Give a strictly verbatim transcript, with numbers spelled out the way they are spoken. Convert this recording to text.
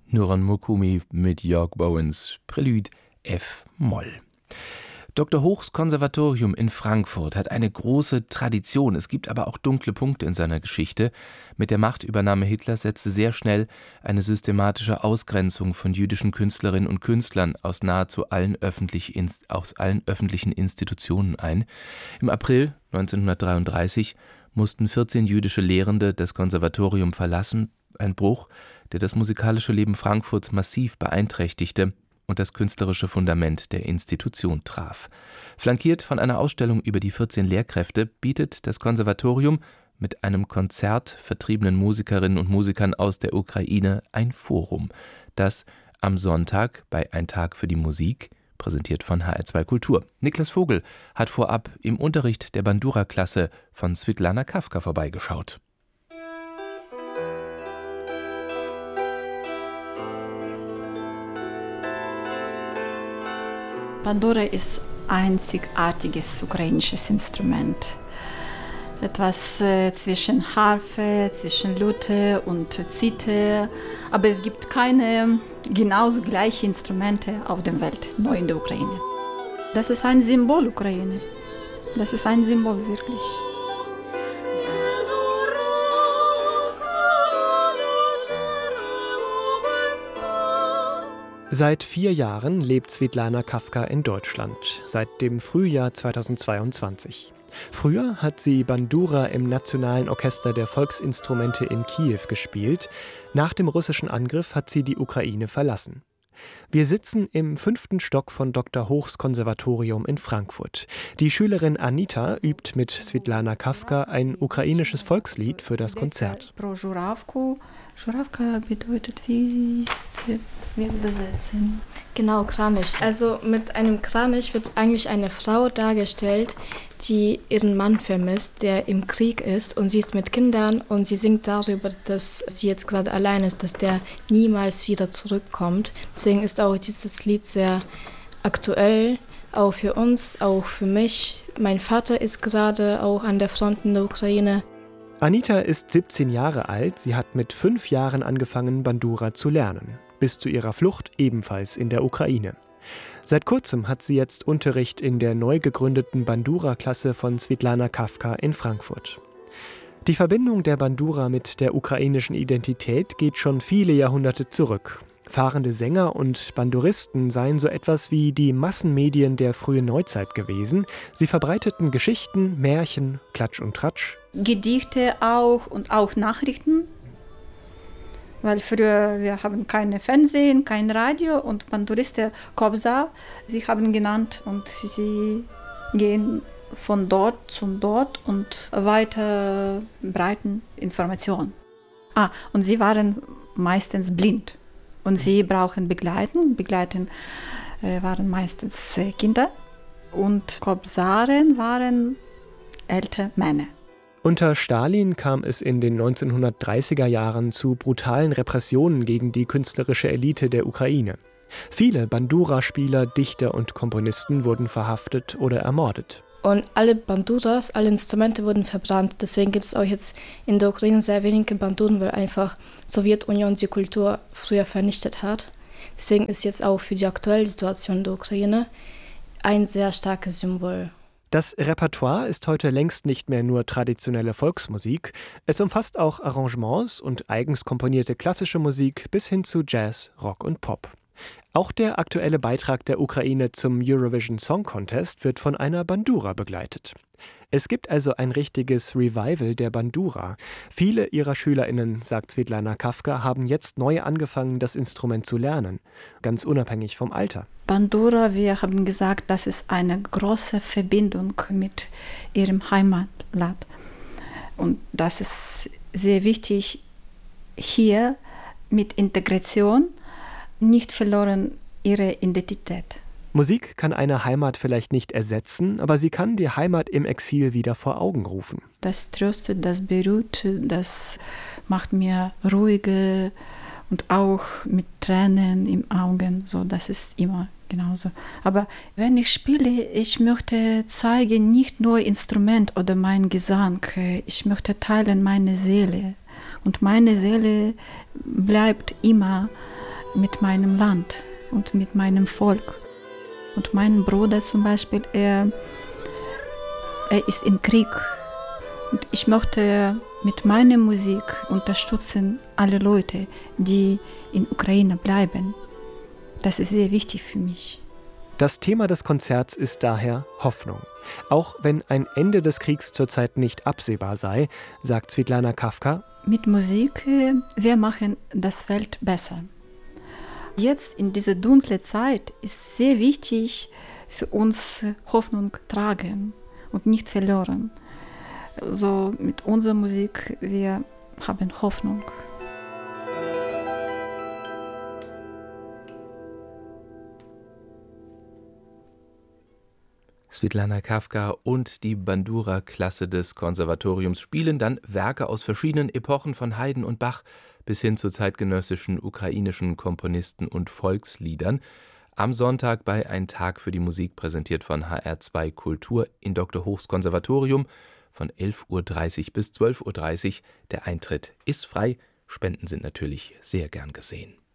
Nuran Mokumi mit Jörg Bowens Prälude F-Moll. Doktor Hochs Konservatorium in Frankfurt hat eine große Tradition. Es gibt aber auch dunkle Punkte in seiner Geschichte. Mit der Machtübernahme Hitlers setzte sehr schnell eine systematische Ausgrenzung von jüdischen Künstlerinnen und Künstlern aus nahezu allen, öffentlich, aus allen öffentlichen Institutionen ein. Im April neunzehnhundertdreiunddreißig mussten vierzehn jüdische Lehrende das Konservatorium verlassen. Ein Bruch, der das musikalische Leben Frankfurts massiv beeinträchtigte und das künstlerische Fundament der Institution traf. Flankiert von einer Ausstellung über die vierzehn Lehrkräfte bietet das Konservatorium mit einem Konzert vertriebenen Musikerinnen und Musikern aus der Ukraine ein Forum, das am Sonntag bei Ein Tag für die Musik, präsentiert von H R zwei Kultur. Niklas Vogel hat vorab im Unterricht der Bandura-Klasse von Switlana Kafka vorbeigeschaut. Bandura ist ein einzigartiges ukrainisches Instrument. Etwas äh, zwischen Harfe, zwischen Lute und Zither. Aber es gibt keine genauso gleichen Instrumente auf der Welt, nur in der Ukraine. Das ist ein Symbol Ukraine. Das ist ein Symbol wirklich. Seit vier Jahren lebt Switlana Kafka in Deutschland, seit dem Frühjahr zweitausendzweiundzwanzig. Früher hat sie Bandura im Nationalen Orchester der Volksinstrumente in Kiew gespielt. Nach dem russischen Angriff hat sie die Ukraine verlassen. Wir sitzen im fünften Stock von Doktor Hochs Konservatorium in Frankfurt. Die Schülerin Anita übt mit Switlana Kafka ein ukrainisches Volkslied für das Konzert. Żurawka bedeutet, wie ist, wir besetzen. Genau, Kranich. Also mit einem Kranich wird eigentlich eine Frau dargestellt, die ihren Mann vermisst, der im Krieg ist, und sie ist mit Kindern und sie singt darüber, dass sie jetzt gerade allein ist, dass der niemals wieder zurückkommt. Deswegen ist auch dieses Lied sehr aktuell, auch für uns, auch für mich. Mein Vater ist gerade auch an der Front in der Ukraine. Anita ist siebzehn Jahre alt, sie hat mit fünf Jahren angefangen, Bandura zu lernen. Bis zu ihrer Flucht ebenfalls in der Ukraine. Seit kurzem hat sie jetzt Unterricht in der neu gegründeten Bandura-Klasse von Switlana Kafka in Frankfurt. Die Verbindung der Bandura mit der ukrainischen Identität geht schon viele Jahrhunderte zurück. Fahrende Sänger und Banduristen seien so etwas wie die Massenmedien der frühen Neuzeit gewesen. Sie verbreiteten Geschichten, Märchen, Klatsch und Tratsch. Gedichte auch und auch Nachrichten. Weil früher, wir haben keine Fernsehen, kein Radio und Banduristen Kobza, sie haben genannt und sie gehen von dort zu dort und weiter breiten Informationen. Ah, und sie waren meistens blind und sie brauchen Begleiten. Begleiten äh, waren meistens äh, Kinder und Kobzaren waren ältere Männer. Unter Stalin kam es in den neunzehnhundertdreißiger Jahren zu brutalen Repressionen gegen die künstlerische Elite der Ukraine. Viele Bandura-Spieler, Dichter und Komponisten wurden verhaftet oder ermordet. Und alle Banduras, alle Instrumente wurden verbrannt. Deswegen gibt es auch jetzt in der Ukraine sehr wenige Banduren, weil einfach die Sowjetunion die Kultur früher vernichtet hat. Deswegen ist jetzt auch für die aktuelle Situation der Ukraine ein sehr starkes Symbol. Das Repertoire ist heute längst nicht mehr nur traditionelle Volksmusik. Es umfasst auch Arrangements und eigens komponierte klassische Musik bis hin zu Jazz, Rock und Pop. Auch der aktuelle Beitrag der Ukraine zum Eurovision Song Contest wird von einer Bandura begleitet. Es gibt also ein richtiges Revival der Bandura. Viele ihrer SchülerInnen, sagt Switlana Kafka, haben jetzt neu angefangen, das Instrument zu lernen, ganz unabhängig vom Alter. Bandura, wir haben gesagt, das ist eine große Verbindung mit ihrem Heimatland. Und das ist sehr wichtig, hier mit Integration nicht verloren ihre Identität. Musik kann eine Heimat vielleicht nicht ersetzen, aber sie kann die Heimat im Exil wieder vor Augen rufen. Das tröstet, das beruhigt, das macht mir ruhiger und auch mit Tränen im Augen. So, das ist immer genauso. Aber wenn ich spiele, ich möchte zeigen, nicht nur Instrument oder mein Gesang, ich möchte teilen meine Seele. Und meine Seele bleibt immer mit meinem Land und mit meinem Volk. Und mein Bruder zum Beispiel, er, er ist im Krieg. Und ich möchte mit meiner Musik unterstützen alle Leute, die in Ukraine bleiben. Das ist sehr wichtig für mich. Das Thema des Konzerts ist daher Hoffnung. Auch wenn ein Ende des Kriegs zurzeit nicht absehbar sei, sagt Switlana Kafka: Mit Musik, wir machen das Welt besser. Jetzt in dieser dunklen Zeit ist sehr wichtig für uns Hoffnung tragen und nicht verloren. So mit unserer Musik, wir haben Hoffnung. Switlana Kafka und die Bandura-Klasse des Konservatoriums spielen dann Werke aus verschiedenen Epochen von Haydn und Bach bis hin zu zeitgenössischen ukrainischen Komponisten und Volksliedern. Am Sonntag bei Ein Tag für die Musik, präsentiert von H R zwei Kultur in Doktor Hochs Konservatorium von elf Uhr dreißig bis zwölf Uhr dreißig. Der Eintritt ist frei, Spenden sind natürlich sehr gern gesehen.